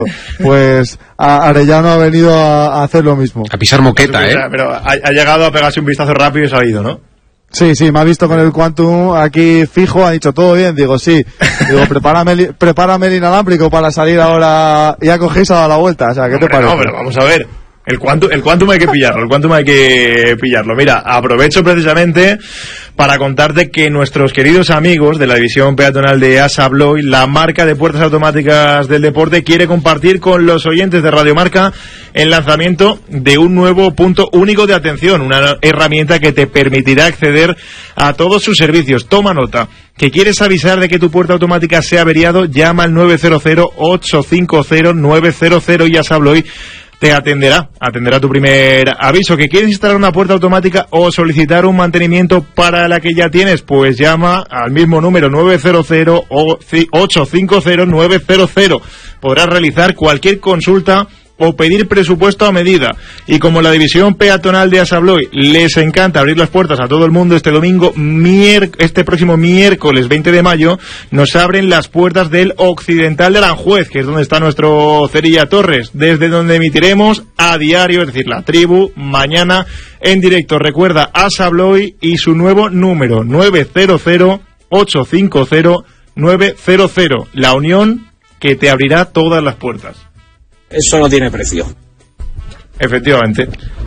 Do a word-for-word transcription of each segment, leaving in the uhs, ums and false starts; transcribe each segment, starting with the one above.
Pues a Arellano ha venido a, a hacer lo mismo. A pisar moqueta, ¿eh? Pero ha, ha llegado a pegarse un vistazo rápido y se ha ido, ¿no? Sí, sí, me ha visto con el Quantum aquí fijo, ha dicho todo bien, digo sí, digo prepárame el, prepárame el inalámbrico para salir ahora, ya cogéis a dar la vuelta, o sea, ¿qué Hombre, te parece? No, pero vamos a ver. El Quantum, el Quantum hay que pillarlo, el Quantum hay que pillarlo. Mira, aprovecho precisamente para contarte que nuestros queridos amigos de la división peatonal de Assa Abloy, la marca de puertas automáticas del deporte, quiere compartir con los oyentes de Radio Marca el lanzamiento de un nuevo punto único de atención, una herramienta que te permitirá acceder a todos sus servicios. Toma nota. ¿Que quieres avisar de que tu puerta automática se ha averiado? Llama al nueve cero cero, ocho cinco cero, nueve cero cero y Assa Abloy te atenderá, atenderá tu primer aviso. ¿Que quieres instalar una puerta automática o solicitar un mantenimiento para la que ya tienes? Pues llama al mismo número nueve cero cero, ocho cinco cero, nueve cero cero. Podrás realizar cualquier consulta o pedir presupuesto a medida. Y como la división peatonal de Assa Abloy les encanta abrir las puertas a todo el mundo, este domingo, mier- este próximo miércoles veinte de mayo, nos abren las puertas del Occidental de Aranjuez, que es donde está nuestro Cerilla Torres, desde donde emitiremos a diario, es decir, la tribu, mañana en directo. Recuerda, Assa Abloy y su nuevo número, nueve cero cero, ocho cinco cero, nueve cero cero. La unión que te abrirá todas las puertas. Eso no tiene precio. Efectivamente.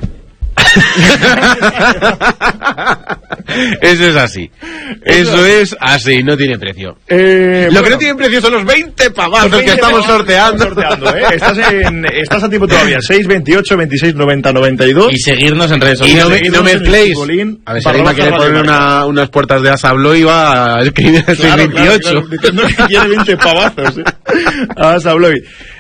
Eso es así. Eso es así, no tiene precio. Eh, Lo bueno, que no tiene precio son los veinte pavazos que estamos sorteando. sorteando ¿eh? estás, en, estás a tiempo todavía. seis veintiocho, veintiséis noventa, noventa y dos. Y seguirnos en redes Y sociales. no, me, no mezcléis. A ver, si alguien quiere poner una, unas puertas de Assa Abloy, va a escribir el Claro, seis veintiocho. claro, claro, diciendo que quiere veinte pavazos. ¿eh? A Assa Abloy.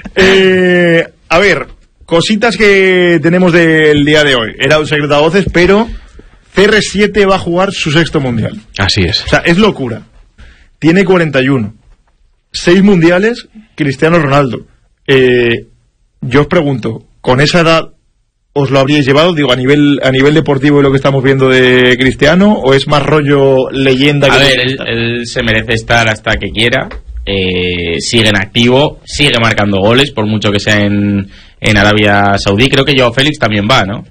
Eh, a ver, cositas que tenemos del día de hoy. Era un secreto a voces, pero C R siete va a jugar su sexto mundial. Así es. O sea, es locura. Tiene cuarenta y uno. Seis mundiales, Cristiano Ronaldo. Eh, yo os pregunto, ¿con esa edad os lo habríais llevado? Digo, a nivel a nivel deportivo y lo que estamos viendo de Cristiano, ¿o es más rollo leyenda? A que ver, él, él se merece estar hasta que quiera. Eh, sigue en activo, sigue marcando goles, por mucho que sea en, en Arabia Saudí. Creo que Joao Félix también va, ¿no?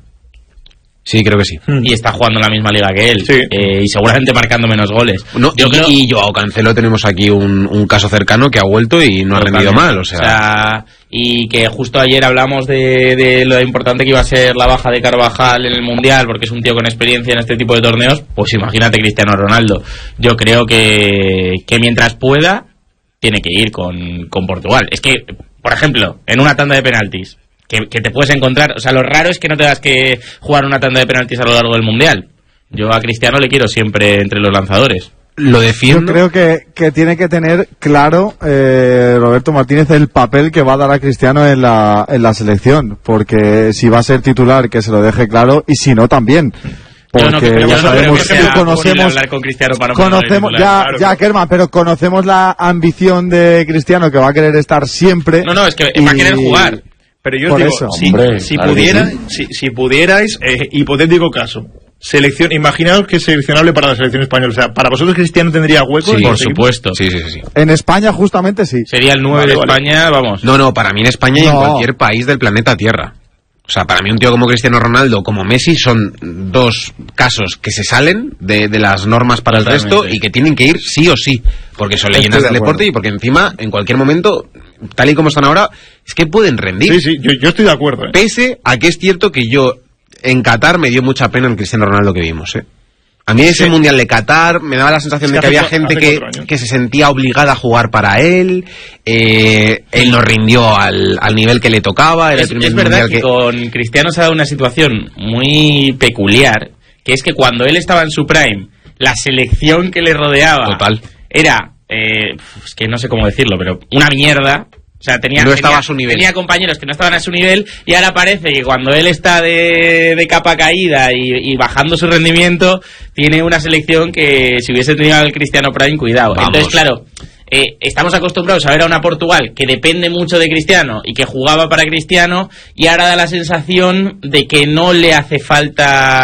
Sí, creo que sí. Y está jugando en la misma liga que él. Sí. Eh, y seguramente marcando menos goles. No, Yo y, creo... y Joao Cancelo tenemos aquí un, un caso cercano que ha vuelto y no ha rendido mal. O sea... o sea, y que justo ayer hablamos de, de lo importante que iba a ser la baja de Carvajal en el Mundial, porque es un tío con experiencia en este tipo de torneos. Pues imagínate Cristiano Ronaldo. Yo creo que, que mientras pueda, tiene que ir con, con Portugal. Es que, por ejemplo, en una tanda de penaltis, que, que te puedes encontrar, o sea, lo raro es que no tengas que jugar una tanda de penaltis a lo largo del Mundial. Yo a Cristiano le quiero siempre entre los lanzadores. Lo defiendo. Yo creo que, que tiene que tener claro eh, Roberto Martínez el papel que va a dar a Cristiano en la, en la selección, porque si va a ser titular, que se lo deje claro, y si no, también. Porque yo no, yo ya no sabemos creo que que sea conocemos, hablar con Cristiano para no conocemos ponerle ya, claro, ya claro. Kerman, pero conocemos la ambición de Cristiano, que va a querer estar siempre. No, no, es que y... va a querer jugar. Pero yo os Por digo, eso, si, hombre, si, claro que pudiera, sí. si, si pudierais, eh, hipotético caso, selección, imaginaos que es seleccionable para la selección española. O sea, ¿para vosotros Cristiano tendría hueco? Sí, en Por los equipos? supuesto. Sí, sí, sí. En España, justamente sí. Sería el nueve Vale, de vale. España, vamos. No, no, para mí en España y en No. cualquier país del planeta Tierra. O sea, para mí un tío como Cristiano Ronaldo, como Messi, son dos casos que se salen de, de las normas para el Totalmente. resto y que tienen que ir sí o sí, porque son leyendas Estoy de del deporte acuerdo. y porque encima, en cualquier momento, tal y como están ahora, es que pueden rendir. Sí, sí, yo, yo estoy de acuerdo. ¿eh? Pese a que es cierto que yo, en Qatar, me dio mucha pena el Cristiano Ronaldo que vimos, ¿eh? A mí ese Sí. Mundial de Qatar me daba la sensación Sí, de que hace había cua- gente hace que, cuatro años. que se sentía obligada a jugar para él, eh, él no rindió al, al nivel que le tocaba, era Es, el primer es verdad Mundial que, que... con Cristiano se ha dado una situación muy peculiar, que es que cuando él estaba en su prime, la selección que le rodeaba Total. era, eh, es que no sé cómo decirlo, pero una mierda. O sea, tenía, No estaba tenía- a su nivel. tenía compañeros que no estaban a su nivel y ahora parece que cuando él está de, de capa caída y, y bajando su rendimiento, tiene una selección que si hubiese tenido al Cristiano Prime, cuidado. Vamos. Entonces, claro, eh, estamos acostumbrados a ver a una Portugal que depende mucho de Cristiano y que jugaba para Cristiano y ahora da la sensación de que no le hace falta